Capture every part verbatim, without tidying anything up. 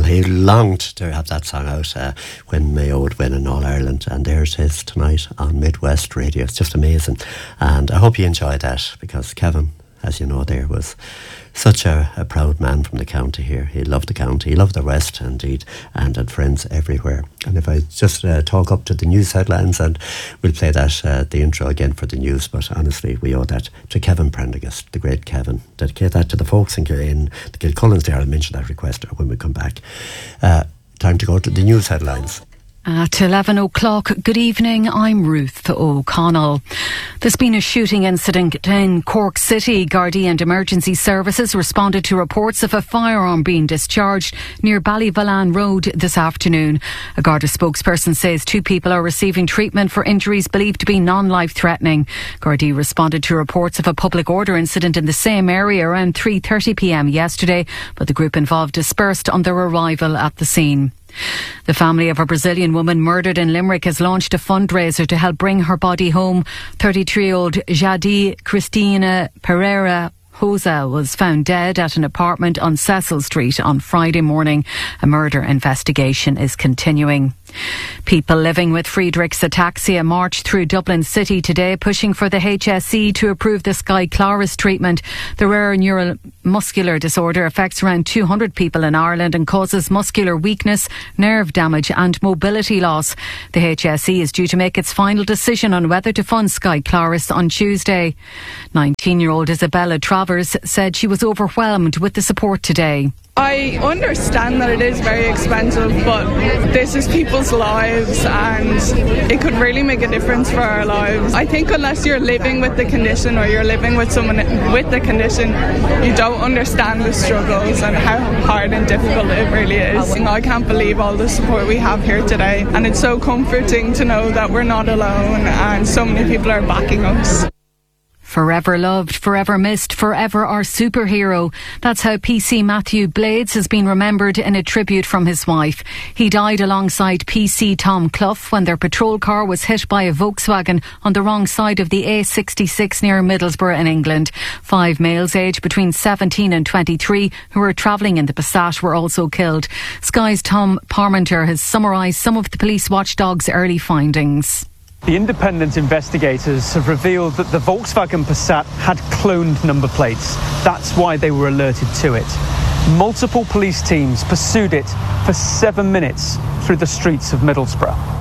he longed to have that song out uh, when Mayo would win in All Ireland, and there's his tonight on Midwest Radio. It's just amazing, and I hope you enjoyed that, because Kevin, as you know, there was such a, a proud man from the county here. He loved the county, he loved the West indeed, and had friends everywhere. And if I just uh, talk up to the news headlines, and we'll play that, uh, the intro again for the news, but honestly, we owe that to Kevin Prendergast, the great Kevin. Dedicate that to the folks in, in the Kilcullins there. I'll mention that request when we come back. Uh, time to go to the news headlines. At eleven o'clock, good evening, I'm Ruth O'Connell. There's been a shooting incident in Cork City. Gardaí and emergency services responded to reports of a firearm being discharged near Ballyvalan Road this afternoon. A Garda spokesperson says two people are receiving treatment for injuries believed to be non-life-threatening. Gardaí responded to reports of a public order incident in the same area around three thirty p m yesterday, but the group involved dispersed on their arrival at the scene. The family of a Brazilian woman murdered in Limerick has launched a fundraiser to help bring her body home. thirty-three-year-old Jadi Cristina Pereira Hosa was found dead at an apartment on Cecil Street on Friday morning. A murder investigation is continuing. People living with Friedreich's ataxia marched through Dublin City today, pushing for the H S E to approve the Skyclarys treatment. The rare neuromuscular disorder affects around two hundred people in Ireland and causes muscular weakness, nerve damage and mobility loss. The H S E is due to make its final decision on whether to fund Skyclarys on Tuesday. nineteen-year-old Isabella Travers said she was overwhelmed with the support today. I understand that it is very expensive, but this is people's lives and it could really make a difference for our lives. I think unless you're living with the condition or you're living with someone with the condition, you don't understand the struggles and how hard and difficult it really is. I can't believe all the support we have here today, and it's so comforting to know that we're not alone and so many people are backing us. Forever loved, forever missed, forever our superhero. That's how P C Matthew Blades has been remembered in a tribute from his wife. He died alongside P C Tom Clough when their patrol car was hit by a Volkswagen on the wrong side of the A sixty-six near Middlesbrough in England. Five males aged between seventeen and twenty-three who were travelling in the Passat were also killed. Sky's Tom Parmenter has summarised some of the police watchdog's early findings. The independent investigators have revealed that the Volkswagen Passat had cloned number plates. That's why they were alerted to it. Multiple police teams pursued it for seven minutes through the streets of Middlesbrough.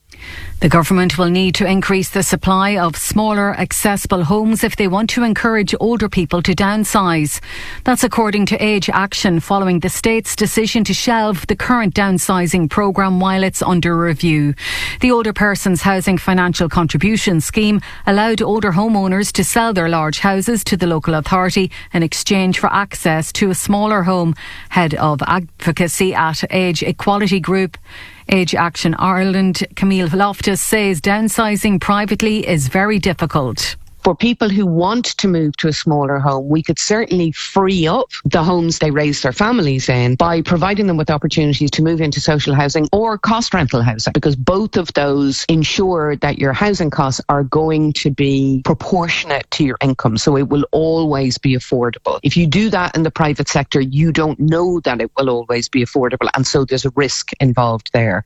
The government will need to increase the supply of smaller, accessible homes if they want to encourage older people to downsize. That's according to Age Action, following the state's decision to shelve the current downsizing programme while it's under review. The Older Persons Housing Financial Contribution Scheme allowed older homeowners to sell their large houses to the local authority in exchange for access to a smaller home. Head of Advocacy at Age Equality Group Age Action Ireland, Camille Loftus, says downsizing privately is very difficult. For people who want to move to a smaller home, we could certainly free up the homes they raise their families in by providing them with opportunities to move into social housing or cost rental housing, because both of those ensure that your housing costs are going to be proportionate to your income. So it will always be affordable. If you do that in the private sector, you don't know that it will always be affordable. And so there's a risk involved there.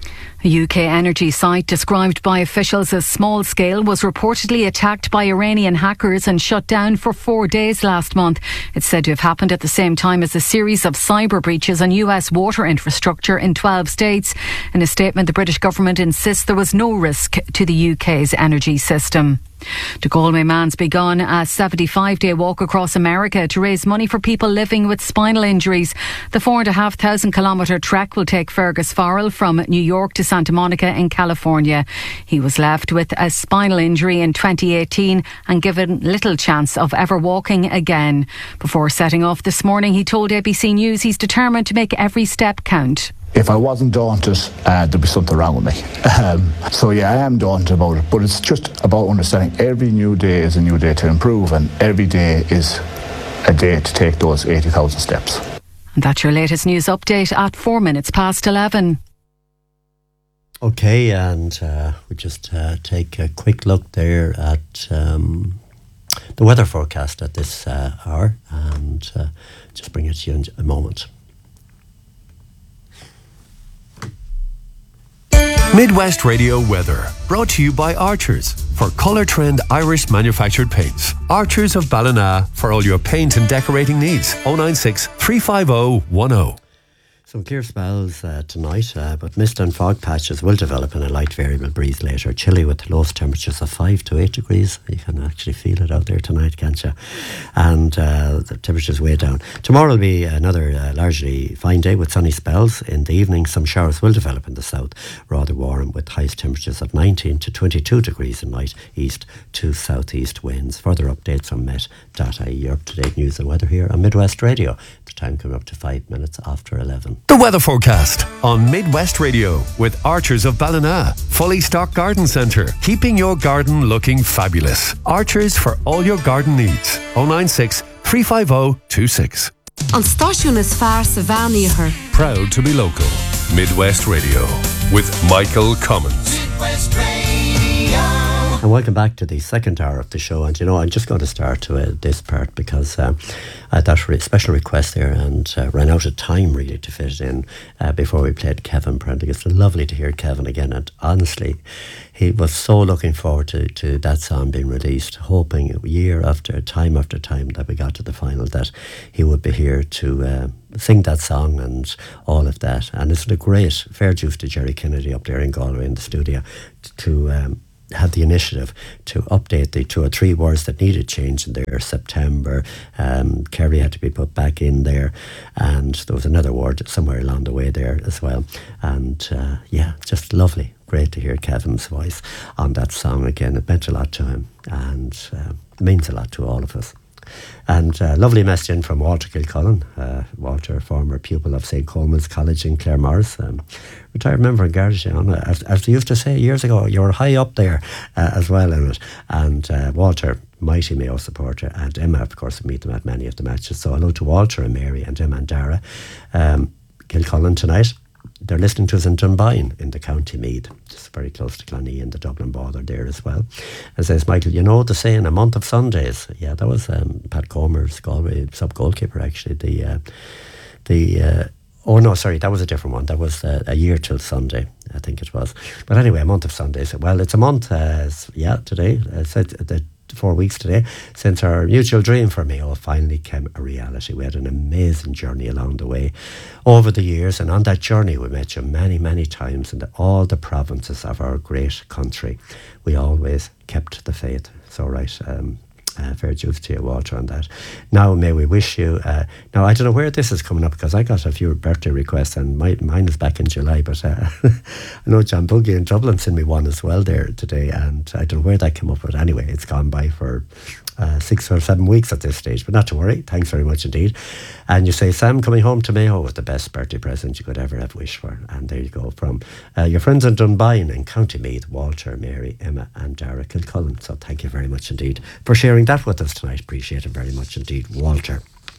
A U K energy site described by officials as small-scale was reportedly attacked by Iranian hackers and shut down for four days last month. It's said to have happened at the same time as a series of cyber breaches on U S water infrastructure in twelve states. In a statement, the British government insists there was no risk to the U K's energy system. De Galway man's begun a seventy-five day walk across America to raise money for people living with spinal injuries. The four and a half thousand kilometre trek will take Fergus Farrell from New York to Santa Monica in California. He was left with a spinal injury in twenty eighteen and given little chance of ever walking again. Before setting off this morning, he told A B C News he's determined to make every step count. If I wasn't daunted, uh, there'd be something wrong with me. Um, so yeah, I am daunted about it, but it's just about understanding every new day is a new day to improve, and every day is a day to take those eighty thousand steps. And that's your latest news update at four minutes past eleven. Okay, and uh, we just uh, take a quick look there at um, the weather forecast at this uh, hour, and uh, just bring it to you in a moment. Midwest Radio weather, brought to you by Archers for Colour Trend Irish manufactured paints. Archers of Ballina for all your paint and decorating needs. oh nine six, three five oh, one oh. Some clear spells uh, tonight, uh, but mist and fog patches will develop and a light variable breeze later. Chilly with lowest temperatures of five to eight degrees. You can actually feel it out there tonight, can't you? And uh, the temperature's way down. Tomorrow will be another uh, largely fine day with sunny spells. In the evening, some showers will develop in the south, rather warm with highest temperatures of nineteen to twenty-two degrees in night, east to southeast winds. Further updates on met dot I E. Your up-to-date news and weather here on Midwest Radio. The time coming up to five minutes after eleven. The weather forecast on Midwest Radio with Archers of Ballina. Fully stocked garden centre, keeping your garden looking fabulous. Archers for all your garden needs. oh nine six, three five oh, two six. An stáisiún is fearr sa bhean. Proud to be local. Midwest Radio with Michael Cummins. Midwest Radio. And welcome back to the second hour of the show. And you know, I'm just going to start uh, this part because um, I had that re- special request there and uh, ran out of time really to fit it in uh, before we played Kevin Prendergast. It's lovely to hear Kevin again. And honestly, he was so looking forward to, to that song being released, hoping year after time after time that we got to the final that he would be here to uh, sing that song and all of that. And it's a great fair dues to Jerry Kennedy up there in Galway in the studio to um, had the initiative to update the two or three words that needed change in there. September, um, Kerry had to be put back in there, and there was another word somewhere along the way there as well. And uh, yeah, just lovely. Great to hear Kevin's voice on that song again. It meant a lot to him, and uh, it means a lot to all of us. And uh, lovely message in from Walter Kilcullen. Uh, Walter, former pupil of Saint Coleman's College in Claremorris, um, retired member in Garda, as, as they used to say years ago, you were high up there uh, as well in it. And uh, Walter, mighty Mayo supporter, and Emma, of course, we meet them at many of the matches. So hello to Walter and Mary and Emma and Dara. Um, Kilcullen tonight. They're listening to us in Dunboyne in the County Meath, just very close to Clonee and the Dublin border there as well. And says, Michael, you know the saying, a month of Sundays. Yeah, that was um, Pat Comer's Galway sub-goalkeeper, actually. The, uh, the uh, oh no, sorry, that was a different one. That was uh, a year till Sunday, I think it was. But anyway, a month of Sundays. Well, it's a month, uh, yeah, today. I said that four weeks today since our mutual dream for Mayo finally came a reality. We had an amazing journey along the way over the years, and on that journey we met you many many times in the, all the provinces of our great country. We always kept the faith. So right, um, Uh, fair dues to you, Walter, on that. Now, may we wish you... Uh, now, I don't know where this is coming up because I got a few birthday requests and my, mine is back in July, but uh, I know John Buggy in Dublin sent me one as well there today, and I don't know where that came up with. Anyway, it's gone by for uh, six or seven weeks at this stage, but not to worry. Thanks very much indeed. And you say, Sam, coming home to Mayo was the best birthday present you could ever have wished for. And there you go, from uh, your friends in Dunboyne in County Meath, Walter, Mary, Emma and Dara Kilcullen. So thank you very much indeed for sharing that with us tonight. Appreciate it very much indeed, Walter.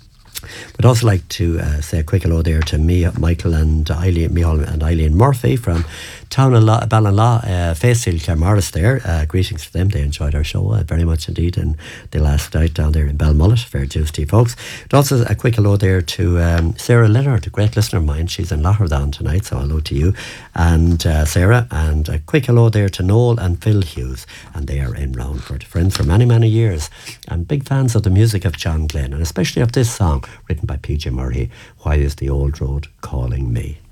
We'd also like to uh, say a quick hello there to me, Michael and Eileen, Michael and Eileen Murphy from Town of Ballinlaw, uh, Facefield, Claremorris there. Uh, greetings to them. They enjoyed our show uh, very much indeed, and they last night down there in Belmullet. Fair dues to you folks. But also a quick hello there to um, Sarah Leonard, a great listener of mine. She's in Locherdon tonight, so hello to you and uh, Sarah. And a quick hello there to Noel and Phil Hughes, and they are in Roundford, friends for many many years, and big fans of the music of John Glenn, and especially of this song written by P J Murray, Why Is the Old Road Calling Me?